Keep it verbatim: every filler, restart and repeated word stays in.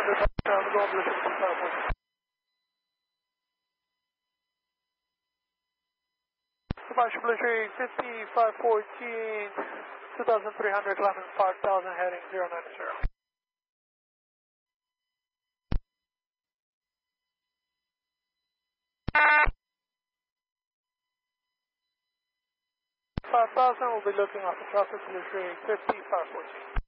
hundred, I'm going to fifty-five fourteen. Commercial Blizzard fifty-five fourteen, two thousand three hundred, climbing five thousand, heading zero nine zero. five thousand, we'll be looking off the traffic, Blizzard fifty-five fourteen.